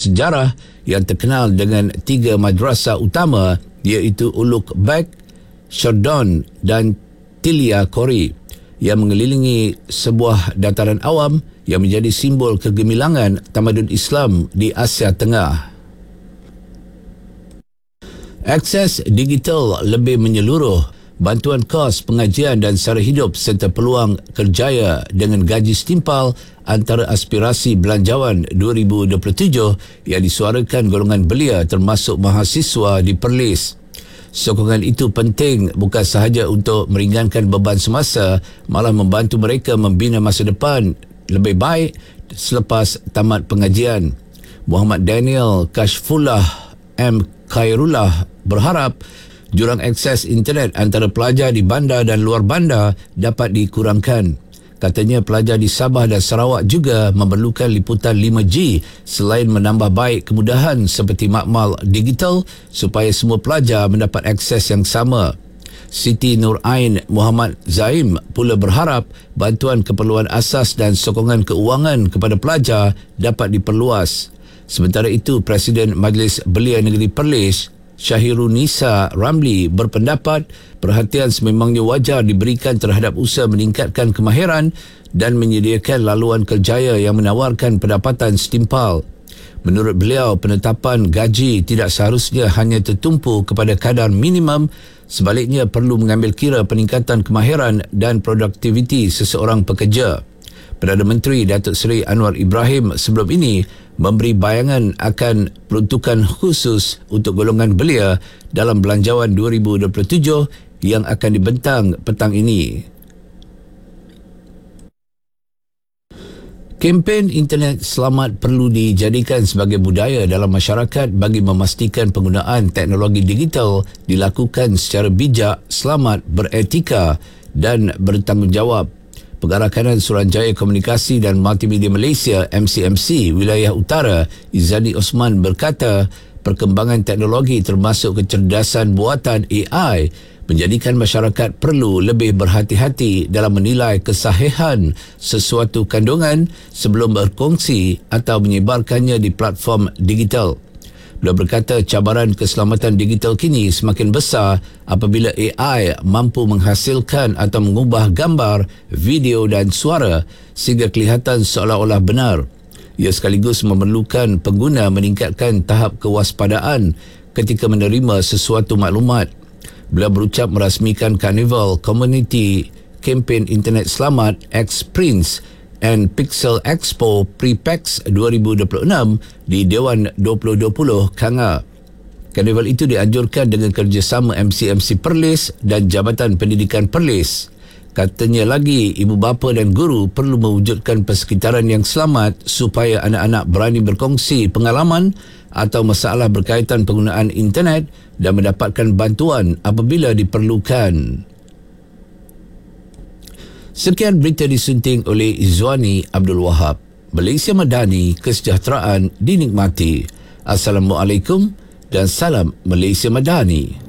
sejarah yang terkenal dengan 3 madrasah utama, iaitu Ulugh Beg, Sherdon dan Tilia Kori, yang mengelilingi sebuah dataran awam yang menjadi simbol kegemilangan tamadun Islam di Asia Tengah. Akses digital lebih menyeluruh, bantuan kos pengajian dan sara hidup serta peluang kerjaya dengan gaji setimpal antara aspirasi belanjawan 2027 yang disuarakan golongan belia termasuk mahasiswa di Perlis. Sokongan itu penting bukan sahaja untuk meringankan beban semasa, malah membantu mereka membina masa depan lebih baik selepas tamat pengajian. Muhammad Daniel Kashfullah M. Khairullah berharap jurang akses internet antara pelajar di bandar dan luar bandar dapat dikurangkan. Katanya pelajar di Sabah dan Sarawak juga memerlukan liputan 5G selain menambah baik kemudahan seperti makmal digital supaya semua pelajar mendapat akses yang sama. Siti Nur Ain Muhammad Zaim pula berharap bantuan keperluan asas dan sokongan keuangan kepada pelajar dapat diperluas. Sementara itu, Presiden Majlis Belia Negeri Perlis Syahirunisa Ramli berpendapat perhatian sememangnya wajar diberikan terhadap usaha meningkatkan kemahiran dan menyediakan laluan kerjaya yang menawarkan pendapatan setimpal. Menurut beliau, penetapan gaji tidak seharusnya hanya tertumpu kepada kadar minimum, sebaliknya perlu mengambil kira peningkatan kemahiran dan produktiviti seseorang pekerja. Perdana Menteri Datuk Seri Anwar Ibrahim sebelum ini memberi bayangan akan peruntukan khusus untuk golongan belia dalam belanjawan 2027 yang akan dibentang petang ini. Kempen internet selamat perlu dijadikan sebagai budaya dalam masyarakat bagi memastikan penggunaan teknologi digital dilakukan secara bijak, selamat, beretika dan bertanggungjawab. Pengarah kanan Suruhanjaya Komunikasi dan Multimedia Malaysia MCMC Wilayah Utara Izzani Osman berkata, perkembangan teknologi termasuk kecerdasan buatan AI menjadikan masyarakat perlu lebih berhati-hati dalam menilai kesahihan sesuatu kandungan sebelum berkongsi atau menyebarkannya di platform digital. Beliau berkata cabaran keselamatan digital kini semakin besar apabila AI mampu menghasilkan atau mengubah gambar, video dan suara sehingga kelihatan seolah-olah benar. Ia sekaligus memerlukan pengguna meningkatkan tahap kewaspadaan ketika menerima sesuatu maklumat. Beliau berucap merasmikan Carnival Community Kempen Internet Selamat X-Prince and Pixel Expo Prepax 2026 di Dewan 2020 Kanga. Karnival itu dianjurkan dengan kerjasama MCMC Perlis dan Jabatan Pendidikan Perlis. Katanya lagi, ibu bapa dan guru perlu mewujudkan persekitaran yang selamat supaya anak-anak berani berkongsi pengalaman atau masalah berkaitan penggunaan internet dan mendapatkan bantuan apabila diperlukan. Sekian berita disunting oleh Izwani Abdul Wahab. Malaysia Madani, kesejahteraan dinikmati. Assalamualaikum dan salam Malaysia Madani.